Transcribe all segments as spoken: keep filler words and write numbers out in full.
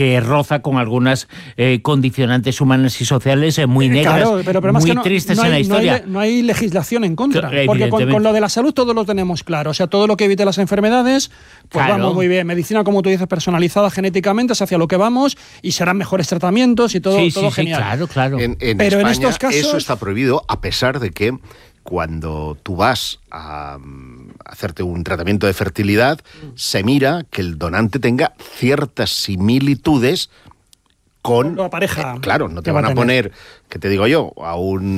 que roza con algunas eh, condicionantes humanas y sociales eh, muy negras, claro, pero, pero muy que no, tristes no hay, en la historia. No hay, no hay legislación en contra, Claro, porque con, con lo de la salud todo lo tenemos claro. O sea, todo lo que evite las enfermedades, pues claro. vamos muy bien. Medicina, como tú dices, personalizada genéticamente, es hacia lo que vamos, y serán mejores tratamientos y todo, sí, todo sí, genial. Sí, claro, claro. En, en pero España, en estos casos eso está prohibido, a pesar de que cuando tú vas a hacerte un tratamiento de fertilidad, se mira que el donante tenga ciertas similitudes con la pareja. Eh, claro, no te van a, a poner, ¿qué te digo yo? A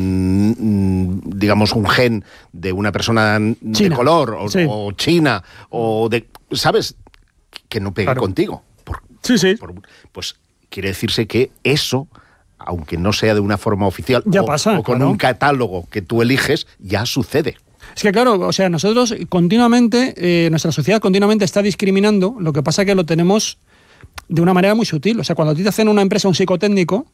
un, digamos, un gen de una persona China. de color, o, sí. o china, o de, ¿sabes? Que no pegue claro. contigo. Por, sí, sí. Por, pues quiere decirse que eso, aunque no sea de una forma oficial ya o, pasa, o con claro. un catálogo que tú eliges, ya sucede. Es que claro, o sea, nosotros continuamente, eh, nuestra sociedad continuamente está discriminando, lo que pasa es que lo tenemos de una manera muy sutil. O sea, cuando a ti te hacen una empresa un psicotécnico,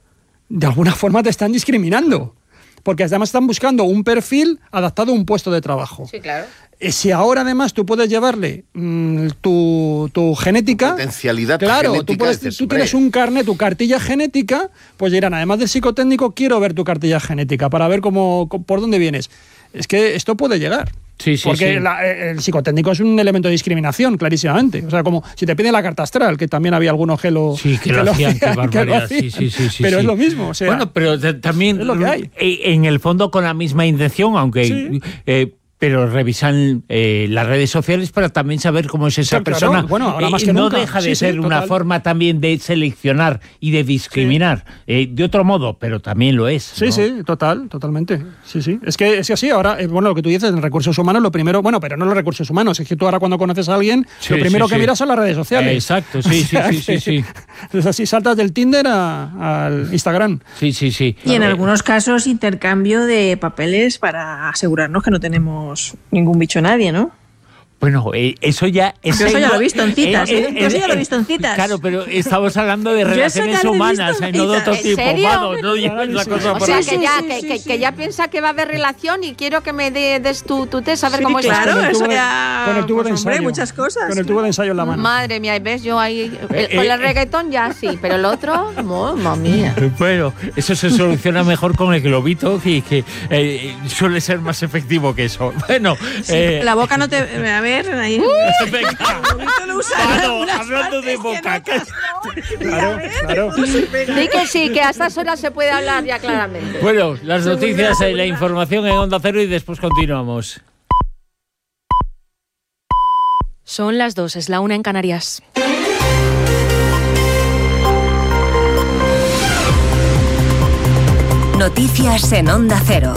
de alguna forma te están discriminando, porque además están buscando un perfil adaptado a un puesto de trabajo. Sí, claro. Si ahora además tú puedes llevarle mmm, tu, tu genética... Potencialidad claro, genética. tú, puedes, dices, tú tienes un carnet, tu cartilla genética, pues dirán, además del psicotécnico, quiero ver tu cartilla genética para ver cómo, por dónde vienes. Es que esto puede llegar. Sí, sí, porque sí. La, el psicotécnico es un elemento de discriminación, clarísimamente. O sea, como si te piden la carta astral, que también había algunos que lo, sí, que que lo lo hacían. hacían, Qué barbaridad. que lo sí, sí, sí, sí, pero sí. es lo mismo. O sea, bueno, pero también es lo que hay. En el fondo con la misma intención, aunque... Sí. Eh, pero revisan eh, las redes sociales para también saber cómo es esa sí, persona. Claro. Bueno, ahora más eh, que no nunca. deja de sí, ser sí, una total. forma también de seleccionar y de discriminar. Sí. Eh, de otro modo, pero también lo es. Sí, ¿no? sí, total, totalmente. Sí, sí. Es que es así. Ahora, eh, bueno, lo que tú dices en recursos humanos, lo primero, bueno, pero no los recursos humanos, es que tú ahora cuando conoces a alguien, sí, lo primero sí, que sí. miras son las redes sociales. Eh, exacto, sí, o sea, sí, sí, sí, sí. Es así, saltas del Tinder a, al Instagram. Sí, sí, sí. Y en eh, algunos casos, intercambio de papeles para asegurarnos que no tenemos ningún bicho nadie, ¿no? Bueno, eh, eso ya... Eso ya lo he visto en citas, ¿eh? ¿eh? Eso ya lo he visto en citas. Claro, pero estamos hablando de relaciones humanas, eh, no de otro tipo. ¿En serio? Mano, no lleves la cosa o por sea, ahí. que ya, sí, que, sí, que, sí. que ya piensa que va a haber relación y quiero que me de, des tu, tu test a ver sí, cómo claro, estás. eso ya... Con el tubo de pues, ensayo. Hombre, muchas cosas. Con el tubo de ensayo en la mano. Madre mía, ¿ves? Yo ahí... Eh, con eh, el reggaetón ya sí, pero el otro... Mamma mía. Bueno, eso se soluciona mejor con el globito, que, que eh, suele ser más efectivo que eso. Bueno... Sí, eh, la boca no te... A ver, ahí... Venga. Lo usará Bueno, hablando de boca. Que no, claro, claro. Di que sí, que a estas horas se puede hablar ya claramente. Bueno, las noticias y la información en Onda Cero y después continuamos. Son las dos, es la una en Canarias. Noticias en Onda Cero.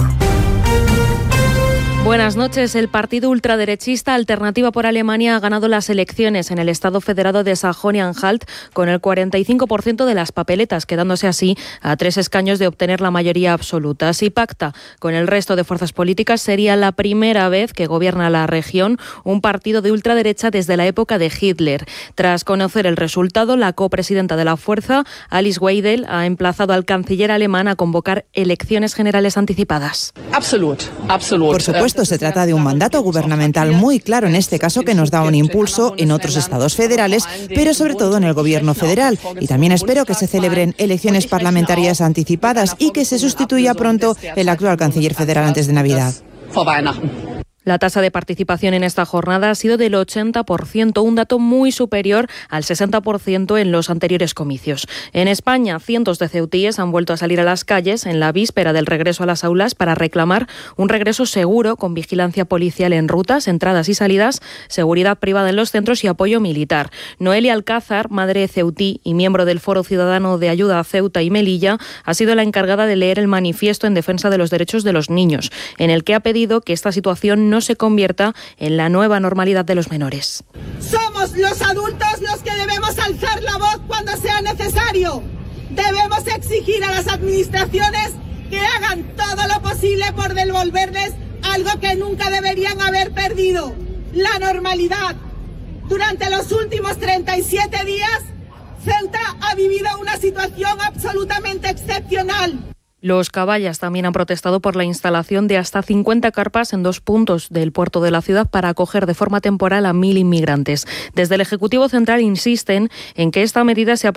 Buenas noches. El partido ultraderechista Alternativa por Alemania ha ganado las elecciones en el Estado Federado de Sajonia-Anhalt con el cuarenta y cinco por ciento de las papeletas, quedándose así a tres escaños de obtener la mayoría absoluta. Si pacta con el resto de fuerzas políticas, sería la primera vez que gobierna la región un partido de ultraderecha desde la época de Hitler. Tras conocer el resultado, la copresidenta de la fuerza, Alice Weidel, ha emplazado al canciller alemán a convocar elecciones generales anticipadas. Absolut, absolut. Por supuesto, se trata de un mandato gubernamental muy claro en este caso que nos da un impulso en otros estados federales, pero sobre todo en el gobierno federal. Y también espero que se celebren elecciones parlamentarias anticipadas y que se sustituya pronto el actual canciller federal antes de Navidad. La tasa de participación en esta jornada ha sido del ochenta por ciento, un dato muy superior al sesenta por ciento en los anteriores comicios. En España, cientos de ceutíes han vuelto a salir a las calles en la víspera del regreso a las aulas para reclamar un regreso seguro con vigilancia policial en rutas, entradas y salidas, seguridad privada en los centros y apoyo militar. Noelia Alcázar, madre ceutí y miembro del Foro Ciudadano de Ayuda a Ceuta y Melilla, ha sido la encargada de leer el manifiesto en defensa de los derechos de los niños, en el que ha pedido que esta situación no se convierta en la nueva normalidad de los menores. Somos los adultos los que debemos alzar la voz cuando sea necesario. Debemos exigir a las administraciones que hagan todo lo posible por devolverles algo que nunca deberían haber perdido: la normalidad. Durante los últimos treinta y siete días, Ceuta ha vivido una situación absolutamente excepcional. Los caballas también han protestado por la instalación de hasta cincuenta carpas en dos puntos del puerto de la ciudad para acoger de forma temporal a mil inmigrantes. Desde el Ejecutivo Central insisten en que esta medida se